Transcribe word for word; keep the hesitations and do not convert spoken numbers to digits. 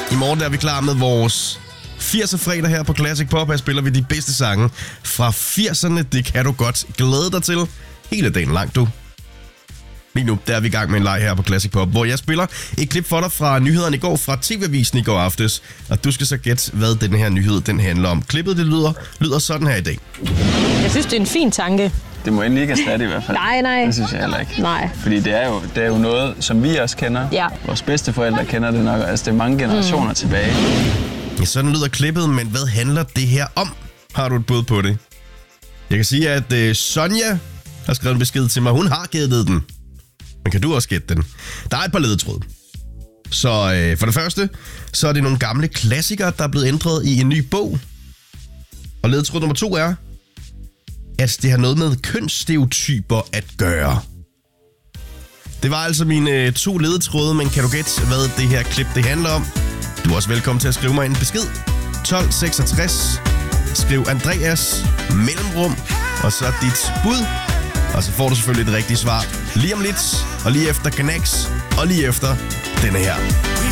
I morgen der er vi klar med vores firserne fredag her på Classic Pop. Her spiller vi de bedste sange fra firserne. Det kan du godt glæde dig til hele dagen lang, du. Lige nu der er vi i gang med en leg her på Classic Pop, hvor jeg spiller et klip for dig fra nyhederne i går, fra T V-avisen i går aftes. Og du skal så gætte, hvad den her nyhed den handler om. Klippet det lyder, lyder sådan her i dag. Jeg synes, det er en fin tanke. Det må endelig ikke erstatte i hvert fald. Nej, nej. Det synes jeg heller ikke. Nej. Fordi det er jo, det er jo noget, som vi også kender. Ja. Vores bedsteforældre kender det nok. Altså, det er mange generationer mm. tilbage. Ja, sådan lyder klippet, men hvad handler det her om? Har du et bud på det? Jeg kan sige, at øh, Sonja har skrevet en besked til mig. Hun har gættet den. Men kan du også gætte den? Der er et par ledetråde. Så øh, for det første, så er det nogle gamle klassikere, der er blevet ændret i en ny bog. Og ledetråd nummer to er, at det har noget med kønsstereotyper at gøre. Det var altså mine øh, to ledetråde, men kan du gætte, hvad det her klip det handler om? Du er også velkommen til at skrive mig en besked. tolv seksogtres. Skriv Andreas mellemrum, og så dit bud. Og så får du selvfølgelig det rigtige svar lige om lidt, og lige efter Connects, og lige efter denne her.